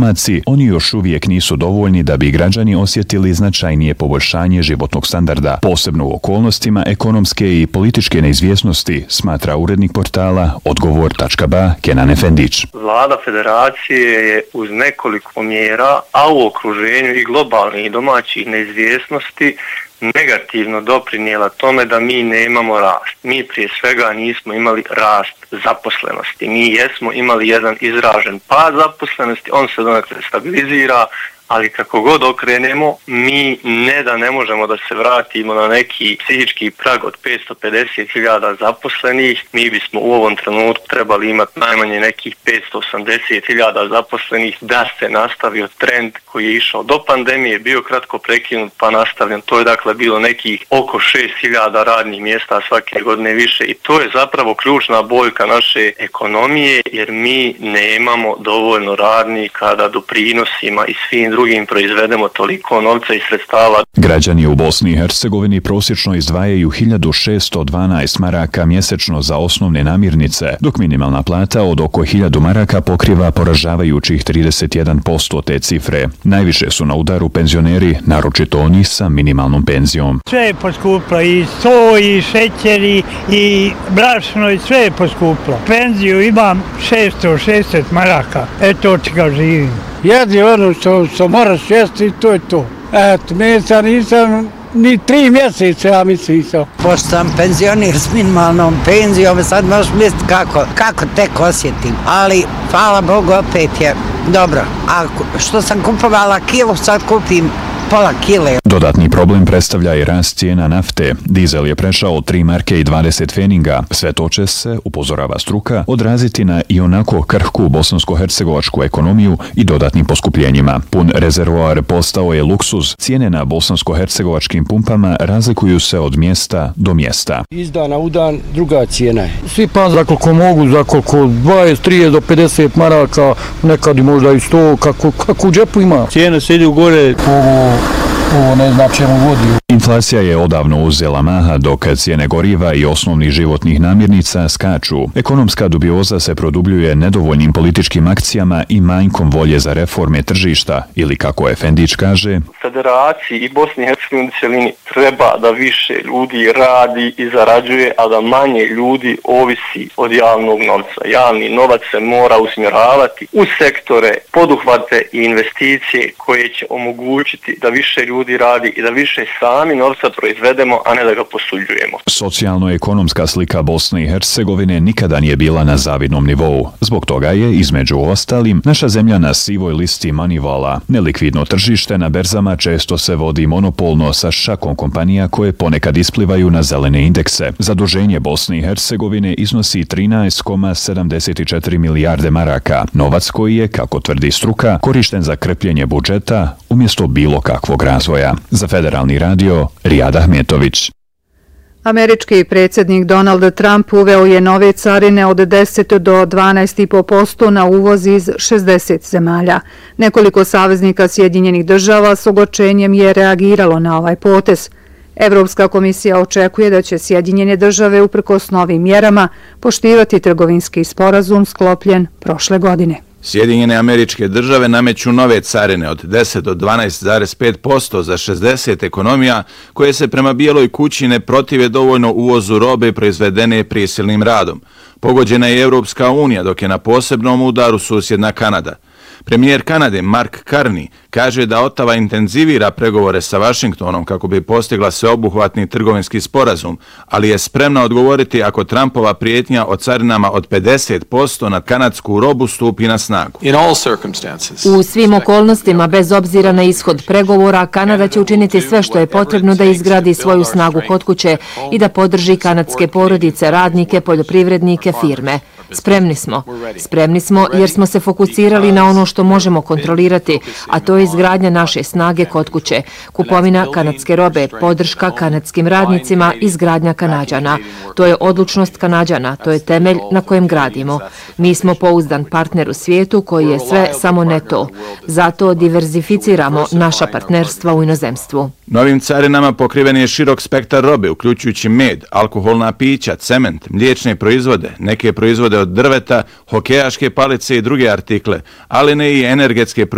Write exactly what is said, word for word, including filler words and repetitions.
pomaci, oni još uvijek nisu dovoljni da bi građani osjetili značajnije poboljšanje životnog standarda, posebno u okolnostima ekonomske i političke neizvjesnosti, smatra urednik portala odgovor tačka ba Kenan Efendić. Vlada federacije je uz nekoliko mjera, a u okruženju i globalnih i domaćih neizvjesnosti negativno doprinijela tome da mi nemamo rast. Mi prije svega nismo imali rast zaposlenosti. Mi jesmo imali jedan izražen pad zaposlenosti, on se donekle stabilizira, ali kako god okrenemo, mi ne da ne možemo da se vratimo na neki psihički prag od petsto pedeset hiljada zaposlenih, mi bismo u ovom trenutku trebali imati najmanje nekih petsto osamdeset hiljada zaposlenih da se nastavio trend koji je išao do pandemije, bio kratko prekinut pa nastavljen. To je dakle bilo nekih oko šest hiljada radnih mjesta svake godine više i to je zapravo ključna boljka naše ekonomije jer mi nemamo dovoljno radnika da doprinosima i svim drugim proizvedemo toliko novca i sredstava. Građani u Bosni i Hercegovini prosječno izdvajaju hiljadu šessto dvanaest maraka mjesečno za osnovne namirnice, dok minimalna plata od oko hiljadu maraka pokriva poražavajućih trideset jedan posto te cifre. Najviše su na udaru penzioneri, naročito oni sa minimalnom penzijom. Sve je poskuplo, i sto, i šećer, i brašno, i sve je poskuplo. Penziju imam šesto šezdeset maraka, eto od čega živim. Jedi ono što, što moraš jesti i to je to. Eto, mesa nisam ni tri mjeseca, ja mislim to. Pošto sam penzioner s minimalnom penzijom, sad možeš misliti kako, kako tek osjetim. Ali, hvala Bogu, opet je dobro. A što sam kupovala kilu, sad kupim pola kile. Dodatni problem predstavlja i rast cijena nafte. Dizel je prešao od tri marke i dvadeset feninga. Sve to će se, upozorava struka, odraziti na i onako krhku bosansko-hercegovačku ekonomiju i dodatnim poskupljenjima. Pun rezervoar postao je luksuz. Cijene na bosansko-hercegovačkim pumpama razlikuju se od mjesta do mjesta. Iz dana u dan druga cijena je. Svi pa za koliko mogu, za koliko dvadeset, trideset do pedeset maraka, nekad i možda i sto, kako, kako u džepu ima. Cijene se idu gore. Ovo, ovo ne zna čemu vodi. Inflacija je odavno uzela maha dok cijene goriva i osnovnih životnih namirnica skaču. Ekonomska dubioza se produbljuje nedovoljnim političkim akcijama i manjkom volje za reforme tržišta ili, kako Efendić kaže, Federaciji i Bosni i Hercegovini cjelini treba da više ljudi radi i zarađuje, a da manje ljudi ovisi od javnog novca. Javni novac se mora usmjeravati u sektore, poduhvate i investicije koje će omogućiti da više ljudi radi i da više sami novca proizvedemo, a ne da ga posuđujemo. Socijalno-ekonomska slika Bosne i Hercegovine nikada nije bila na zavidnom nivou. Zbog toga je, između ostalim, naša zemlja na sivoj listi Moneyvala. Nelikvidno tržište na berzama često se vodi monopolno sa šakom kompanija koje ponekad isplivaju na zelene indekse. Zaduženje Bosne i Hercegovine iznosi trinaest zarez sedamdeset četiri milijarde maraka. Novac koji je, kako tvrdi struka, korišten za krpljenje budžeta umjesto bilo kakvog razvoja. Za Federalni radio, Rijad Ahmetović. Američki predsjednik Donald Trump uveo je nove carine od deset do dvanaest zarez pet posto na uvoz iz šezdeset zemalja. Nekoliko saveznika Sjedinjenih država s ogorčenjem je reagiralo na ovaj potez. Evropska komisija očekuje da će Sjedinjene države uprkos novim mjerama poštivati trgovinski sporazum sklopljen prošle godine. Sjedinjene Američke Države nameću nove carine od deset do dvanaest zarez pet posto za šezdeset ekonomija koje se prema Bijeloj kući ne protive dovoljno uvozu robe proizvedene prisilnim radom. Pogođena je Europska unija, dok je na posebnom udaru susjedna Kanada. Premijer Kanade Mark Carney kaže da Ottawa intenzivira pregovore sa Vašingtonom kako bi postigla sveobuhvatni trgovinski sporazum, ali je spremna odgovoriti ako Trumpova prijetnja o carinama od pedeset posto na kanadsku robu stupi na snagu. U svim okolnostima, bez obzira na ishod pregovora, Kanada će učiniti sve što je potrebno da izgradi svoju snagu kod kuće i da podrži kanadske porodice, radnike, poljoprivrednike, firme. Spremni smo. Spremni smo jer smo se fokusirali na ono što možemo kontrolirati, a to je izgradnja naše snage kod kuće, kupovina kanadske robe, podrška kanadskim radnicima, izgradnja Kanađana. To je odlučnost Kanađana, to je temelj na kojem gradimo. Mi smo pouzdan partner u svijetu koji je sve samo ne to. Zato diverzificiramo naša partnerstva u inozemstvu. Novim carinama pokriven je širok spektar robe, uključujući med, alkoholna pića, cement, mliječne proizvode, neke proizvode od drveta, hokejaške palice i druge artikle, ali ne i energetske proizvode